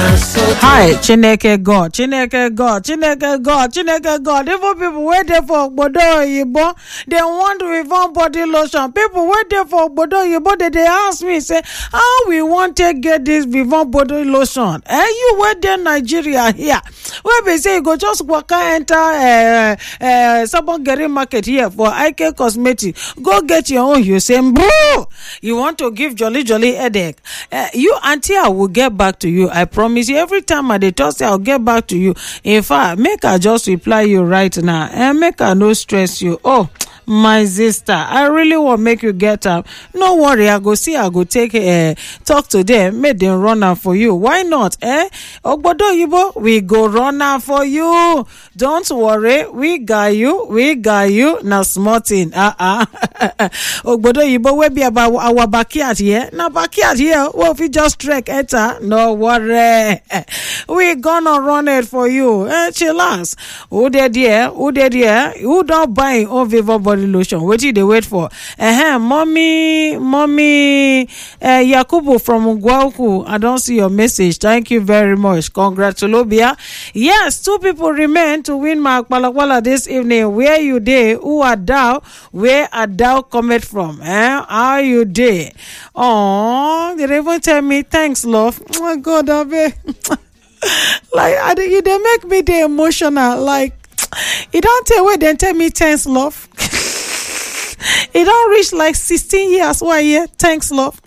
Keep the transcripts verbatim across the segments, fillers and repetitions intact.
Hi, Chineke God, Chineke God, Chineke God, Chineke God. Even people waiting for Bodo Yibo, they want to reform body lotion. People waiting for Bodo Yibo, they, they ask me, say, how we want to get this reform body lotion? Eh, you wait there, Nigeria here. Where we say, go just walk enter uh, uh, someone getting market here for I K Cosmetics. Go get your own. You say, bro, you want to give Jolly Jolly headache. Uh, you, auntie, I will get back to you. I promise you. Every time I dey talk, I'll get back to you. In fact, make I just reply you right now and make I no stress you. Oh, my sister, I really want make you get up. No worry, I go see, I go take uh, talk to them, make them run out for you. Why not? Eh? Ogbodo Yibo, we go run out for you. Don't worry, we got you, we got you. Now smart in. Uh-uh. Ogbodo Yibo, we be about our backyard here. Now backyard here, well, if we just trek enter, no worry. We gonna run it for you. Eh, chillax. Who there, dear? Who there, dear? Who don't buy own Viva body lotion? What did they wait for? Uh-huh. Mommy, mommy, uh, Yakubu from Ugwauku. I don't see your message. Thank you very much. Congratulations. Yes, two people remain to win my Akpalakwala this evening. Where you there? Who are thou? Where are thou coming from? Eh? How you there? Oh, they even tell me thanks, love. Oh my God, I beg. Like, I, they make me the emotional. Like, it don't tell where they tell me thanks, love. It don't reach like sixteen years. Why, yeah? Thanks, love.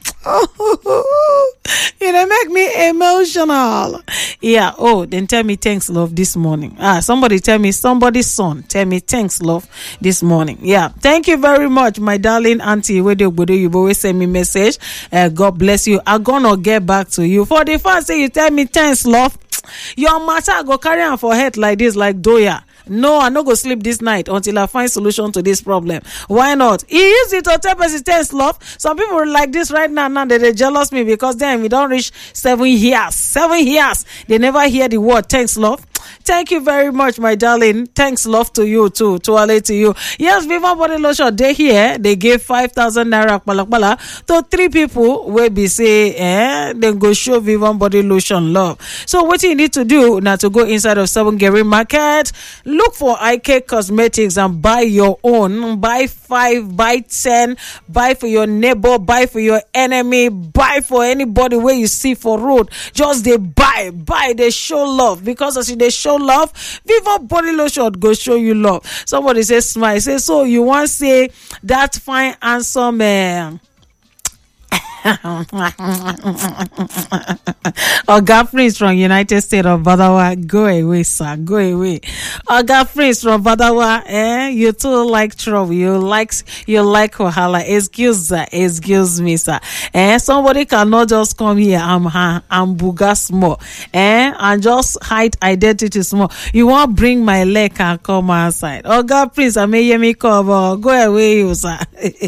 It they make me emotional. Yeah. Oh, then tell me thanks, love, this morning. Ah, somebody tell me, somebody's son, tell me thanks, love, this morning. Yeah. Thank you very much, my darling auntie. Where you you always send me message. Uh, God bless you. I'm gonna get back to you. For the first say you tell me thanks, love. Your matter go carry on for head like this, like Doya. No, I no go sleep this night until I find solution to this problem. Why not? He used it to tell persistence, love. Some people like this right now, now they, they jealous me because then we don't reach seven years. Seven years. They never hear the word thanks, love. Thank you very much, my darling. Thanks, love, to you too. To Ale to you. Yes, Viva Body Lotion, they here. They gave five thousand naira kpalakpala to three people where be say, eh, then go show Viva Body Lotion love. So what you need to do now to go inside of Seven Gary Market, look for I K Cosmetics and buy your own. Buy five, buy ten, buy for your neighbor, buy for your enemy, buy for anybody where you see for road. Just they buy, buy, they show love. Because as they show love, Viva Body Lotion go show you love. Somebody say smile. Say, so you want to say that fine handsome man. Oga Prince from United States of Badawa, go away, sir, go away. Oga Prince from Badawa, eh? You too like trouble. You like you like Wahala. Excuse, sir. Excuse me, sir. Eh? Somebody cannot just come here and um, um, booga small, eh? And just hide identity small. You want bring my leg and come outside. Oga Prince, I may hear me cover. Go away, you sir.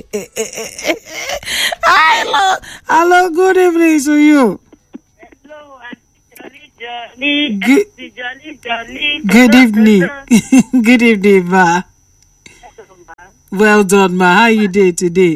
Hello, hello. Good evening to you. Hello, Auntie Jolly, Good, Auntie Jolly, Jolly. good evening. Good evening, ma. Well done, ma. How you doing today?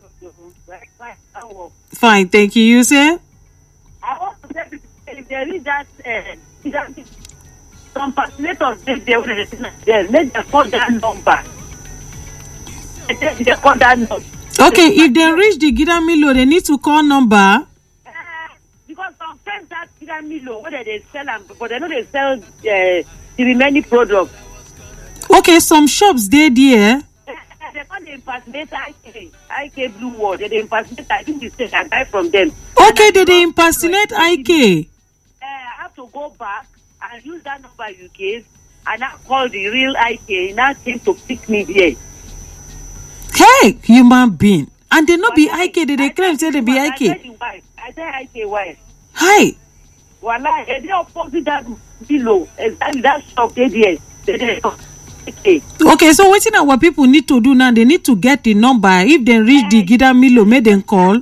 Fine, thank you. You say? I want to say if there is that, uh, that some fascinators there, there, let them call that number. Let them call that number. Okay, if they reach the Gidamilo, they need to call number. Uh, because some friends that Gidamilo, whether they sell them, but they know they sell uh, the remaining products. Okay, some shops they there. They call the impersonator I K, I K Blue World. They impersonate, I think you say I buy from them. Okay, they, they impersonate I K. Uh, I have to go back and use that number you gave, and I call the real I K. Now came to pick me there. Hey, human being. And they not be I K, they, they claim say they be I K. I said wife. I said I K wife. Hi. Voila, they opposite that below. Exactly that shop they there. They okay. Okay, so what thing our people need to do now? They need to get the number. If they reach the Gidamilo, make them call.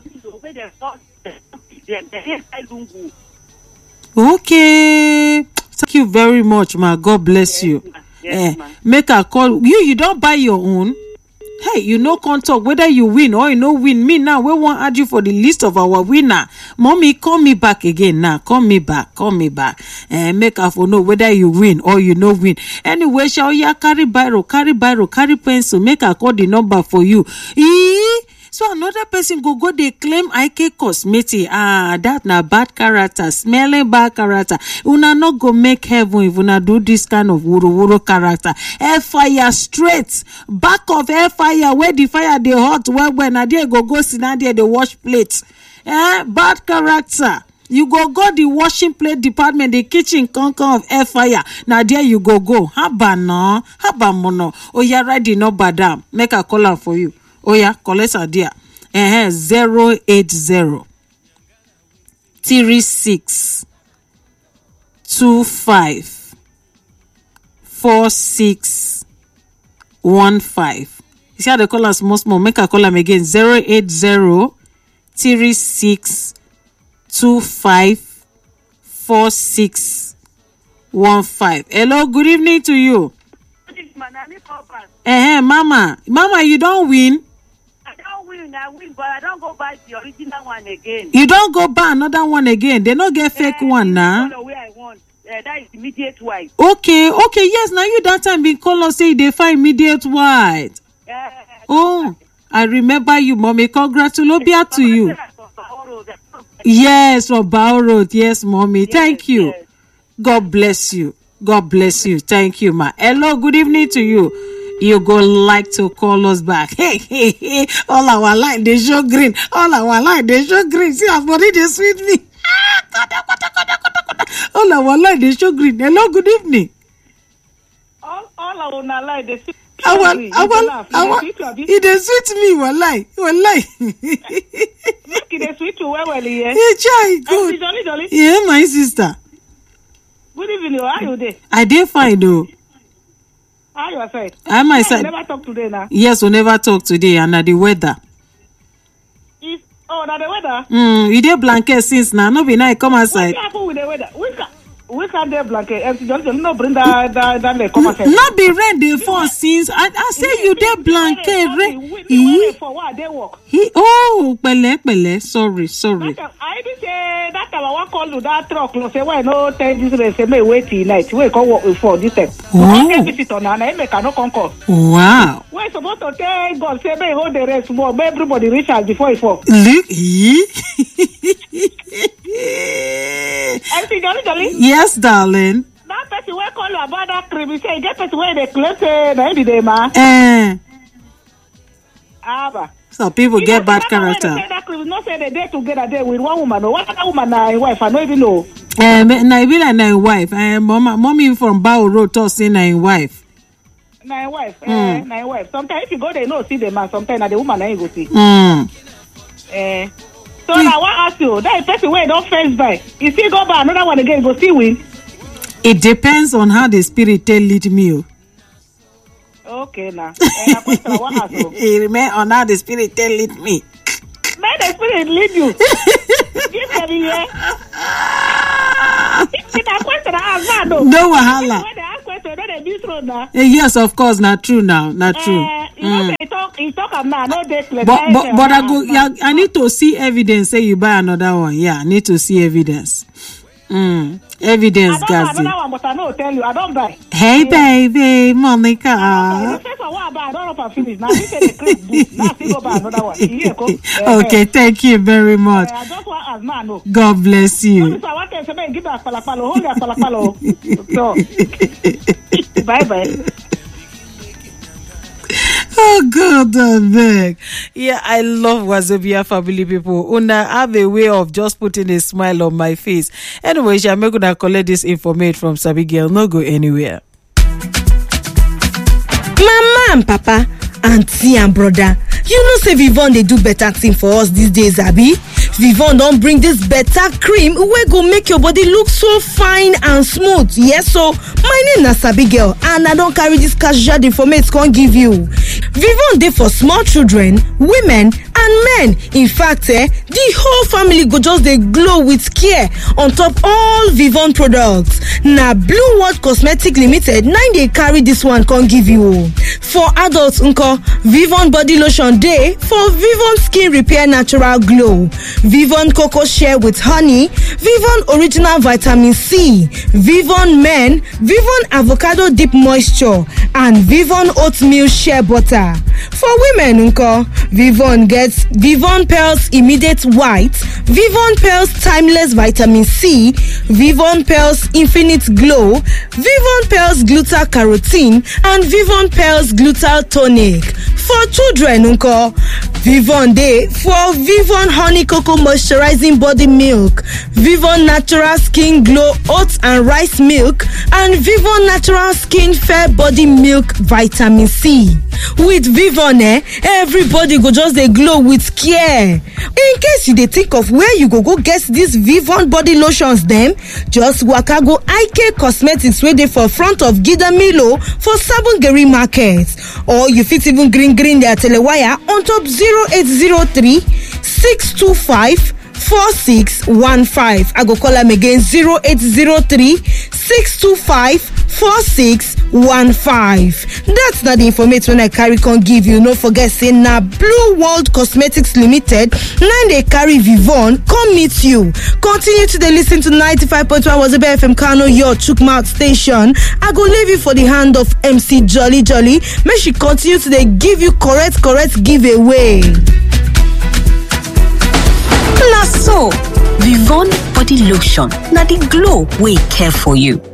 Okay. Thank you very much, ma. God bless you. Yes, eh, make a call. You, you don't buy your own. Hey, you no come talk whether you win or you no win. Me now, we won't add you for the list of our winner. Mommy, call me back again now. Call me back. Call me back. And make us know whether you win or you no win. Anyway, shall you carry biro, carry biro, carry pencil, make a call the number for you. Eee? So another person go go they claim I K Cosmetics. Ah, that na bad character, smelling bad character. Una not go make heaven if una do this kind of wuru wuru character. Air fire straight, back of air fire where the fire they hot well when I there go go sit down there they wash plates. Eh, bad character. You go go the washing plate department, the kitchen conquer of air fire. Now there you go go. Haba no, haba mono. Oh yeah, right the number down. Make a call for you. Oh yeah, collect a dear. Eh, zero eight zero three six two five four six one five. You see how they call us most more. Make a call them again. Zero eight zero three six two five four six one five. Hello, good evening to you. Good evening, Eh, Mama, Mama, you don't win. I win, but I don't go buy the original one again. You don't go buy another one again. They don't get fake uh, one now. Nah? I want. Uh, that is immediate white. Okay, okay, yes. Now you that time been call us say they find immediate white. Uh, oh, I remember you, Mommy. Congratulations to you. Yes, for Bao Road. Yes, Mommy. Yes, thank you. Yes. God bless you. God bless you. Thank you, ma. Hello, good evening to you. You go like to call us back. Hey, hey, hey. All our light, they show green. All our light, they show green. See, our body, they sweet me. All our light, they show green. Hello, good evening. All, all our light, they sweet me. I want, I want, I want. It they sweet me, wallahi, wallahi. Look, it sweet you well, well, yeah. Yeah, try, good. Jolly, jolly. Yeah, my sister. Good evening, how are you there? I did fine, though. How you are? I myself. We never talk today now. Yes, we never talk today, and uh, the weather. If, oh, now the weather. Hmm, you did blanket since now. No be now. Come outside. What happen with the weather? We can, we can dey blanket. If you don't, no bring that that that like come outside. Not be rain dey fall since. I I say you did blanket. Rain. He for what they work. He oh, pele pele. Sorry, sorry. That, I did say that time I want call you that truck. No say why no tell this rain. Say me wait till night. We come work for this time. Oh. Okay, visitor now. Na me cannot conquer. Wow. We supposed to tell God say me hold the rest more. May everybody reach out before he fall. Look. Auntie Jolly Jolly. Yes, darling. That person will call you about that cream. You say get person where they claim say na every day ma. Eh. Aba. So people you get bad character. Say that cream, not say they day together there with one woman. No, what other woman na his wife? I don't even know. Eh, na e be like na his wife. Eh, mama, mommy from Bao Road talk say na his wife. Na his wife. Mm. Eh, na his wife. Sometimes if you go there, no see the man. Sometimes na the woman na you go see. Hmm. Eh. So mm. now I want to ask you, that person where don't first buy, you still go buy another one again, go still win? It depends on how the spirit tell lead me. Okay, now. Eh, question I want to ask you. It remains on how the spirit tell lead me. Let the spirit lead you. Give me here. It's a question I ask now, though. No wahala. When they ask question, don't they be through now? Yes, of course, not true now, not true. Uh, you mm. know, say talk, you talk am now, no dey clear. But but, but I go, yeah, I need to see evidence. Say you buy another one, yeah, I need to see evidence. Mm. Evidence, guys. I don't buy another one, but I know tell you, I don't buy. Hey, yeah. Baby, Monica. I don't buy. What I buy, I don't know if I finish. Now you say the clip book. Now I still go buy another one. Here, go. Okay, uh, thank you very much. Uh, I just want as man, no. God bless you. So I want to say, give me a palapalo, hold a palapalo. So, bye bye. Oh God, I beg. Yeah, I love Wazobia family people. Una have a way of just putting a smile on my face. Anyway, I'm gonna collect this information from Sabi Girl. No go anywhere. Mama and Papa, auntie and brother, you know say Vivon they do better thing for us these days, Abi. Vivon don't bring this better cream wey go make your body look so fine and smooth. Yes, so my name is Sabi Girl and I don't carry this casual information can't give you. Vivon dey for small children, women, and men. In fact, eh, the whole family go just dey glow with care on top all Vivon products. Na Blue World Cosmetic Limited na dey carry this one come give you. For adults nko, Vivon body lotion dey for Vivon skin repair natural glow, Vivon cocoa shea with honey, Vivon original vitamin C, Vivon men, Vivon avocado deep moisture, and Vivon oatmeal shea butter. For women nko, Vivon gets Vivon Pearls Immediate White, Vivon Pearls Timeless Vitamin C, Vivon Pearls Infinite Glow, Vivon Pearls Gluta Carotene, and Vivon Pearls Gluta Tonic. For children nko, Vivon dey for Vivon Honey Cocoa Moisturizing Body Milk, Vivon Natural Skin Glow Oats and Rice Milk, and Vivon Natural Skin Fair Body Milk Vitamin C. With Vivon, eh, everybody go just dey glow with care. In case you dey think of where you go go get these Vivon body lotions dem, just waka go I K Cosmetics wey dey for front of Gida Milo for Sabongeri Market, or you fit even green green their telewire on top zero eight zero three six two five four six one five. I go call am again zero eight zero three six two five four six one five. That's not the information I carry can give you. No forget say na Blue World Cosmetics Limited na dey carry Vivon come meet you. Continue to dey listen to ninety-five point one Wazobia F M Kano, your Chukmouth station. I go leave you for the hand of M C Jolly Jolly. Make she continue to dey give you correct correct giveaway. Na so Vivon body lotion na the glow wey care for you.